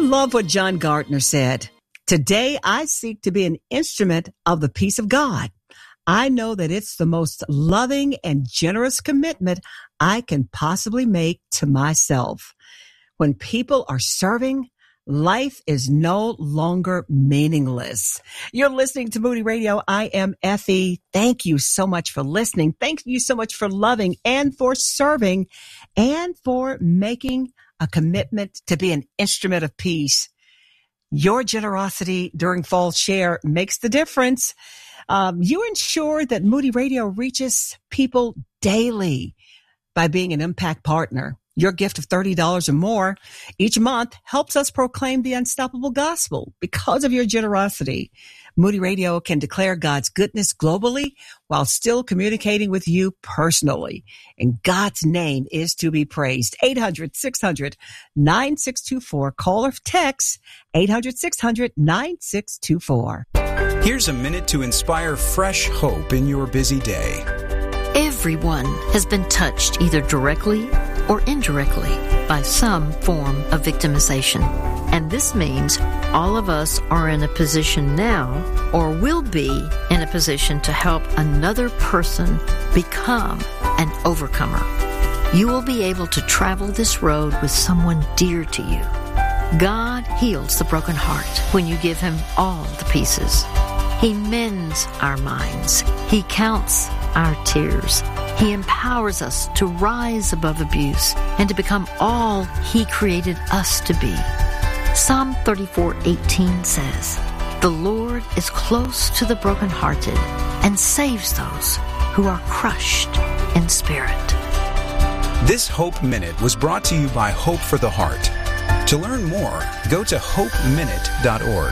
love what John Gardner said. Today, I seek to be an instrument of the peace of God. I know that it's the most loving and generous commitment I can possibly make to myself. When people are serving, life is no longer meaningless. You're listening to Moody Radio. I am Effie. Thank you so much for listening. Thank you so much for loving and for serving and for making a commitment to be an instrument of peace. Your generosity during Fall Share makes the difference. You ensure that Moody Radio reaches people daily by being an impact partner. Your gift of $30 or more each month helps us proclaim the unstoppable gospel. Because of your generosity, Moody Radio can declare God's goodness globally while still communicating with you personally. And God's name is to be praised. 800-600-9624. Call or text 800-600-9624. Here's a minute to inspire fresh hope in your busy day. Everyone has been touched either directly or indirectly by some form of victimization. And this means all of us are in a position now or will be in a position to help another person become an overcomer. You will be able to travel this road with someone dear to you. God heals the broken heart when you give Him all the pieces. He mends our minds. He counts our tears. He empowers us to rise above abuse and to become all He created us to be. Psalm 34:18 says, "The Lord is close to the brokenhearted and saves those who are crushed in spirit." This Hope Minute was brought to you by Hope for the Heart. To learn more, go to hopeminute.org.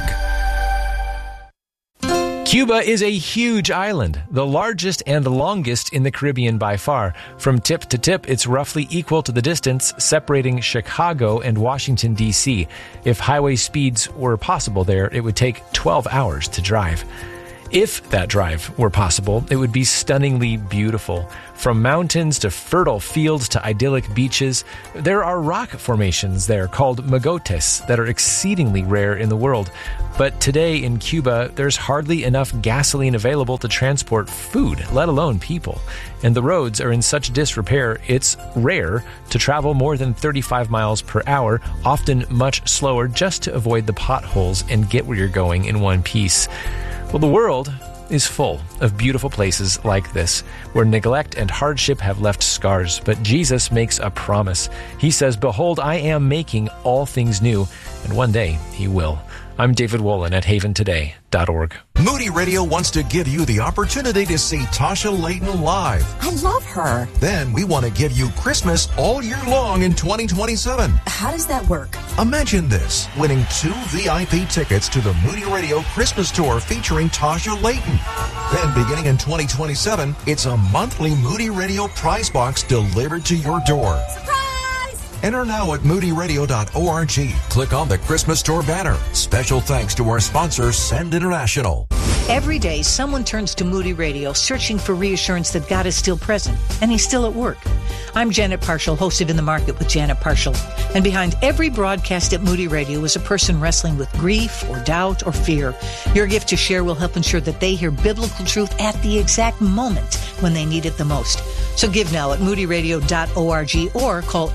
Cuba is a huge island, the largest and longest in the Caribbean by far. From tip to tip, it's roughly equal to the distance separating Chicago and Washington, D.C. If highway speeds were possible there, it would take 12 hours to drive. If that drive were possible, it would be stunningly beautiful. From mountains to fertile fields to idyllic beaches, there are rock formations there called mogotes that are exceedingly rare in the world. But today in Cuba, there's hardly enough gasoline available to transport food, let alone people. And the roads are in such disrepair, it's rare to travel more than 35 miles per hour, often much slower, just to avoid the potholes and get where you're going in one piece. Well, the world is full of beautiful places like this, where neglect and hardship have left scars. But Jesus makes a promise. He says, "Behold, I am making all things new," and one day He will. I'm David Wolin at haventoday.org. Moody Radio wants to give you the opportunity to see Tasha Layton live. I love her. Then we want to give you Christmas all year long in 2027. How does that work? Imagine this, winning 2 VIP tickets to the Moody Radio Christmas Tour featuring Tasha Layton. Then beginning in 2027, it's a monthly Moody Radio prize box delivered to your door. Surprise! Enter now at moodyradio.org. Click on the Christmas Tour banner. Special thanks to our sponsor, Send International. Every day, someone turns to Moody Radio searching for reassurance that God is still present and He's still at work. I'm Janet Parshall, host of In the Market with Janet Parshall. And behind every broadcast at Moody Radio is a person wrestling with grief or doubt or fear. Your gift to share will help ensure that they hear biblical truth at the exact moment when they need it the most. So give now at moodyradio.org or call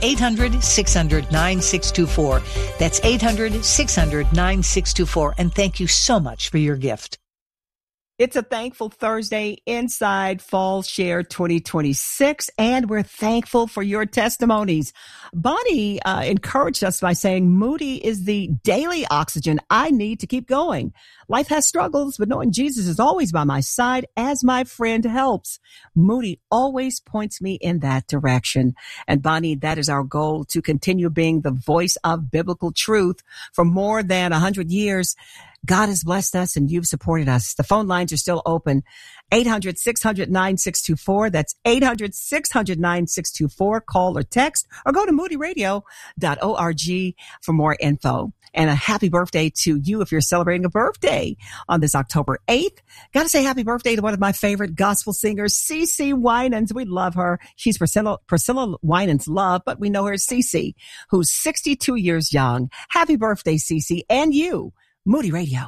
800-600-9624. That's 800-600-9624. And thank you so much for your gift. It's a Thankful Thursday inside Fall Share 2026, and we're thankful for your testimonies. Bonnie encouraged us by saying, Moody is the daily oxygen I need to keep going. Life has struggles, but knowing Jesus is always by my side as my friend helps. Moody always points me in that direction. And Bonnie, that is our goal, to continue being the voice of biblical truth for more than 100 years. God has blessed us and you've supported us. The phone lines are still open. 800-600-9624. That's 800-600-9624. Call or text or go to moodyradio.org for more info. And a happy birthday to you if you're celebrating a birthday on this October 8th. Got to say happy birthday to one of my favorite gospel singers, CeCe Winans. We love her. She's Priscilla Winans' love, but we know her as CeCe, who's 62 years young. Happy birthday, CeCe, and you, Moody Radio.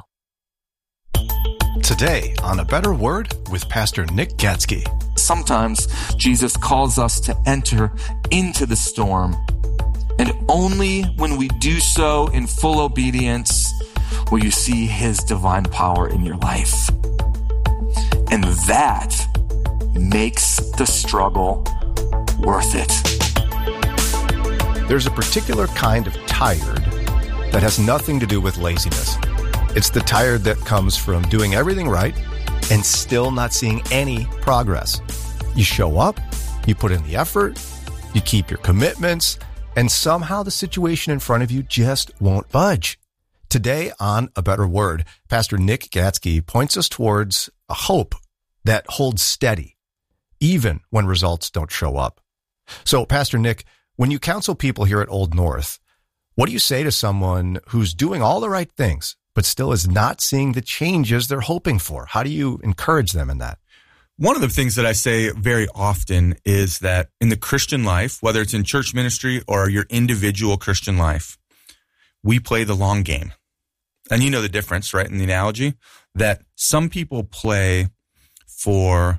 Today on A Better Word with Pastor Nick Gatzke. Sometimes Jesus calls us to enter into the storm, and only when we do so in full obedience will you see his divine power in your life. And that makes the struggle worth it. There's a particular kind of tired that has nothing to do with laziness. It's the tired that comes from doing everything right and still not seeing any progress. You show up, you put in the effort, you keep your commitments, and somehow the situation in front of you just won't budge. Today on A Better Word, Pastor Nick Gatzke points us towards a hope that holds steady, even when results don't show up. So, Pastor Nick, when you counsel people here at Old North, what do you say to someone who's doing all the right things, but still is not seeing the changes they're hoping for? How do you encourage them in that? One of the things that I say very often is that in the Christian life, whether it's in church ministry or your individual Christian life, we play the long game. And you know the difference, right, in the analogy, that some people play for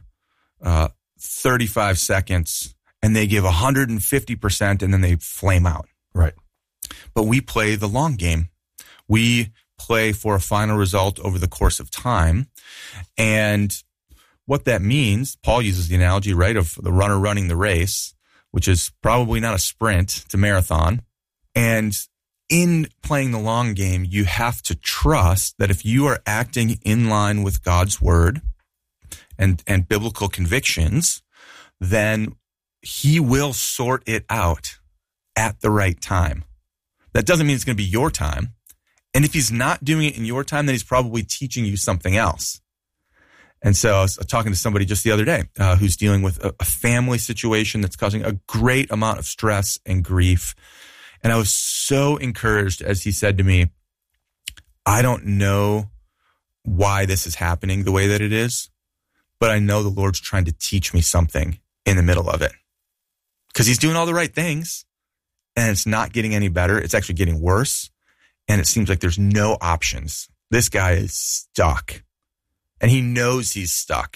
35 seconds and they give 150% and then they flame out. Right. But we play the long game. We play for a final result over the course of time. And what that means, Paul uses the analogy, right, of the runner running the race, which is probably not a sprint, it's a marathon. And in playing the long game, you have to trust that if you are acting in line with God's word and biblical convictions, then he will sort it out at the right time. That doesn't mean it's going to be your time. And if he's not doing it in your time, then he's probably teaching you something else. And so I was talking to somebody just the other day who's dealing with a family situation that's causing a great amount of stress and grief. And I was so encouraged as he said to me, I don't know why this is happening the way that it is, but I know the Lord's trying to teach me something in the middle of it. Because he's doing all the right things and it's not getting any better. It's actually getting worse. And it seems like there's no options. This guy is stuck. And he knows he's stuck.